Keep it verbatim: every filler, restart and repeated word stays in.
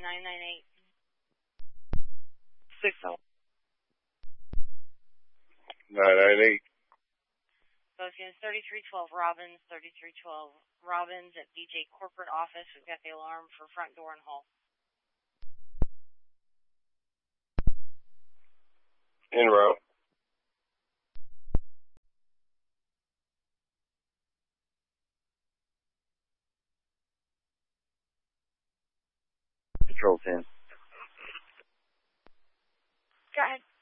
nine nine eight. Signal. nine nine eight. Both units thirty-three twelve Robbins, thirty-three twelve Robbins at B J corporate office. We've got the alarm for front door and hall. En route. Control ten. Go ahead.